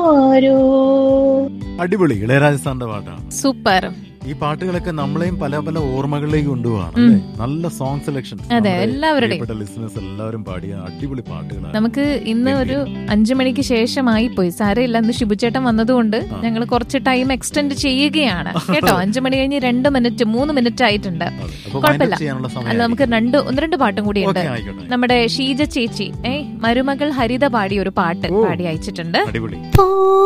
ആരോ. അടിപൊളി ഇളയരാജ സാറിന്റെ പാട്ടാണ്. സൂപ്പർ. ഈ പാട്ടുകളൊക്കെ നമ്മളെയും പല പല ഓർമ്മകളിലേക്ക് കൊണ്ടുപോകാണ് അല്ലേ? നല്ല സോങ് സെലക്ഷൻ. അതെ, എല്ലാവരുടെയും ലിസണേഴ്സ് എല്ലാവരും പാടിയ അടിപൊളി പാട്ടുകളാണ്. നമുക്ക് ഇന്ന് ഒരു 5 മണിക്ക് ശേഷമായി പോയി, സാരമില്ല, ഇന്ന് ശിബുചേട്ടൻ വന്നതുകൊണ്ട് ഞങ്ങൾ കുറച്ച് ടൈം എക്സ്റ്റെൻഡ് ചെയ്യുകയാണ് കേട്ടോ. 5 മണി കഴിഞ്ഞ് 2 മിനിറ്റ് 3 മിനിറ്റ് ആയിട്ടുണ്ട്. കുഴപ്പമില്ല, അല്ല നമുക്ക് ഒന്ന് രണ്ട് പാട്ടും കൂടി ഉണ്ട്. നമ്മുടെ ഷീജ ചേച്ചി മരുമകൾ ഹരിത പാടിയ ഒരു പാട്ട് പാടി അയച്ചിട്ടുണ്ട്. അടിപൊളി.